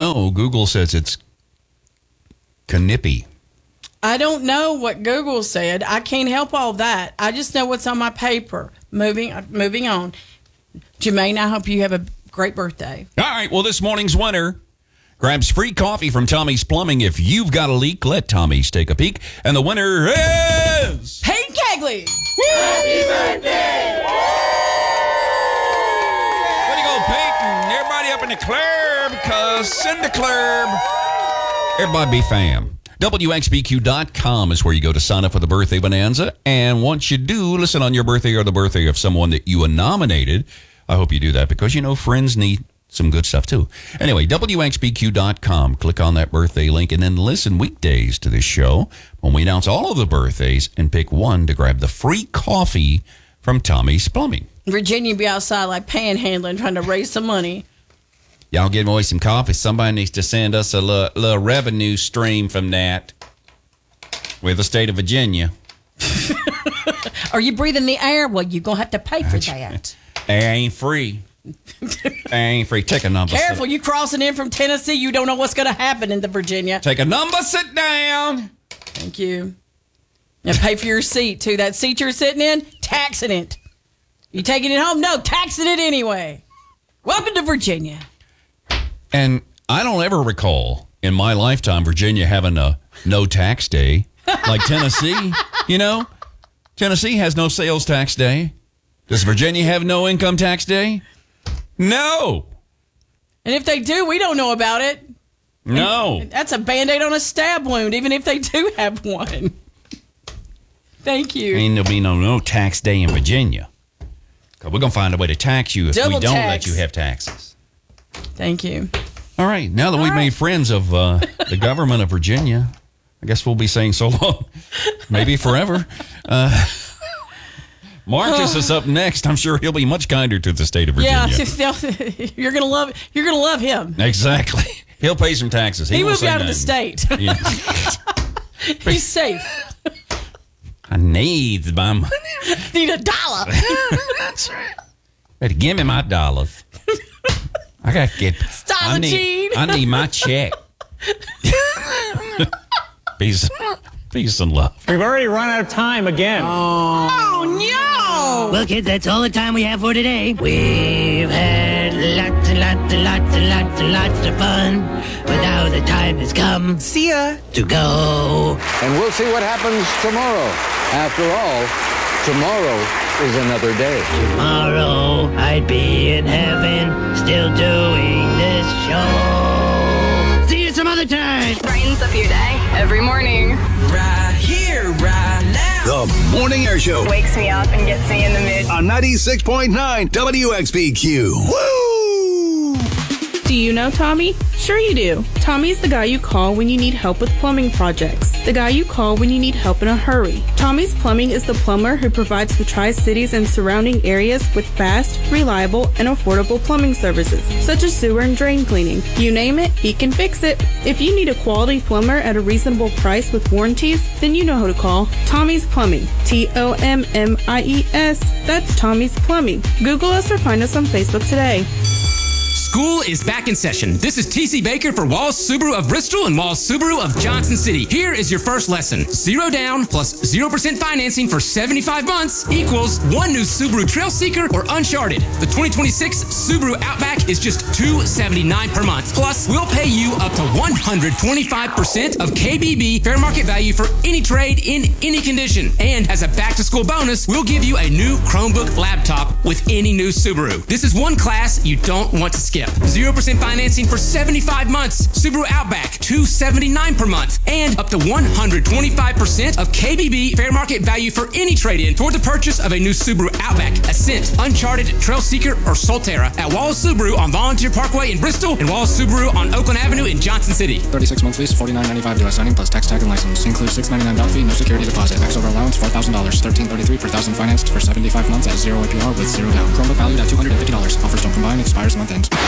know, Google says it's Knippy. I don't know what Google said. I can't help all that. I just know what's on my paper. Moving on. Jermaine, I hope you have a great birthday. All right. Well, this morning's winner grabs free coffee from Tommy's Plumbing. If you've got a leak, let Tommy's take a peek. And the winner is Peyton Kegley. Happy birthday! Way to go, Peyton. Everybody up in the club, cuz in the club. Everybody be fam. WXBQ.com is where you go to sign up for the birthday bonanza. And once you do, listen on your birthday or the birthday of someone that you nominated. I hope you do that because, friends need some good stuff too. Anyway, WXBQ.com. Click on that birthday link and then listen weekdays to this show when we announce all of the birthdays and pick one to grab the free coffee from Tommy's Plumbing. Virginia be outside like panhandling trying to raise some money. Y'all give away some coffee. Somebody needs to send us a little revenue stream from that with the state of Virginia. Are you breathing the air? Well, you're going to have to pay for that. Air ain't free. Air ain't free. Take a number. Careful, you crossing in from Tennessee. You don't know what's going to happen in the Virginia. Take a number, sit down. Thank you. And pay for your seat, too. That seat you're sitting in, taxing it. You taking it home? No, taxing it anyway. Welcome to Virginia. And I don't ever recall in my lifetime Virginia having a no tax day like Tennessee. Tennessee has no sales tax day. Does Virginia have no income tax day? No. And if they do, we don't know about it. No. And that's a Band-Aid on a stab wound, even if they do have one. Thank you. Ain't there'll be no tax day in Virginia. Because we're going to find a way to tax you if we don't let you have taxes. Thank you. All right. Now that we've made friends of the government of Virginia, I guess we'll be saying so long. Maybe forever. Marcus is up next. I'm sure he'll be much kinder to the state of Virginia. Yeah, you're gonna love him. Exactly. He'll pay some taxes. He moved out of the state. Yeah. He's safe. I need my money. Need $1. That's right. Better give me my dollars. I got to get. Stop it, Gene. I need my check. Peace and love. We've already run out of time again. Oh, no. Well, kids, that's all the time we have for today. We've had lots and lots and lots and lots and lots of fun. But now the time has come. See ya. To go. And we'll see what happens tomorrow. After all, tomorrow is another day. Tomorrow I'd be in heaven, still doing this show. See you some other time. Brightens up your day every morning. Right here, right now. The Morning Air Show. Wakes me up and gets me in the mood. On 96.9 WXBQ. Woo! Do you know Tommy? Sure you do. Tommy's the guy you call when you need help with plumbing projects. The guy you call when you need help in a hurry. Tommy's Plumbing is the plumber who provides the Tri-Cities and surrounding areas with fast, reliable, and affordable plumbing services, such as sewer and drain cleaning. You name it, he can fix it. If you need a quality plumber at a reasonable price with warranties, then you know who to call. Tommy's Plumbing. Tommies. That's Tommy's Plumbing. Google us or find us on Facebook today. School is back in session. This is TC Baker for Walls Subaru of Bristol and Walls Subaru of Johnson City. Here is your first lesson. 0 down plus 0% financing for 75 months equals one new Subaru Trailseeker or Uncharted. The 2026 Subaru Outback is just $279 per month. Plus, we'll pay you up to 125% of KBB fair market value for any trade in any condition. And as a back-to-school bonus, we'll give you a new Chromebook laptop with any new Subaru. This is one class you don't want to skip. 0% financing for 75 months. Subaru Outback, $279 per month. And up to 125% of KBB fair market value for any trade-in toward the purchase of a new Subaru Outback, Ascent, Uncharted, Trailseeker, or Solterra at Walls Subaru on Volunteer Parkway in Bristol and Walls Subaru on Oakland Avenue in Johnson City. 36 month lease, $49.95 US signing plus tax tag and license. Includes $6.99 down fee, no security deposit. Max over allowance, $4,000. $13.33 per thousand financed for 75 months at 0 APR with 0 down. Chromebook valued at $250. Offers don't combine, expires month ends.